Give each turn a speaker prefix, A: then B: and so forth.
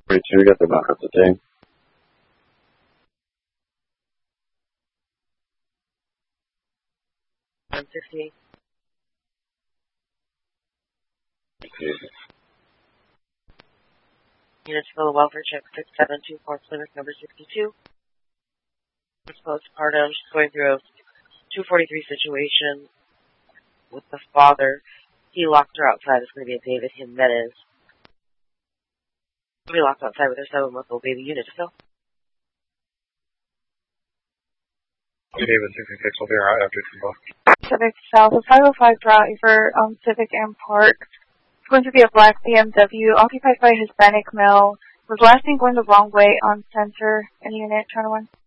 A: 42, get the back up the team.
B: I'm 58. Units for the welfare check 6724 Plymouth number 62. It's postpartum. She's going through a 243 situation with the father. He locked her outside. It's going to be a David Jimenez. Be locked outside with her 7-month-old baby. Unit to fill.
C: David 66 will be right after both.
D: Civic South, a 505 driver on Civic M Park. It's going to be a black BMW occupied by a Hispanic male. Was last seen going the wrong way on center. Any unit, turn 1.